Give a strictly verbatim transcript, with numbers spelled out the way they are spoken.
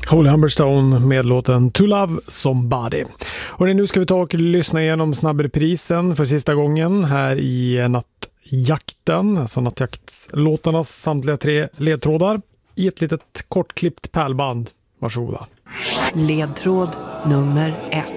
Holy Humberstone med låten To Love Somebody. Och nu ska vi ta och lyssna igenom snabbreprisen för sista gången här i Nattjakten, alltså Nattjaktslåtarnas samtliga tre ledtrådar i ett litet kortklippt pärlband. Varsågoda. Ledtråd nummer ett.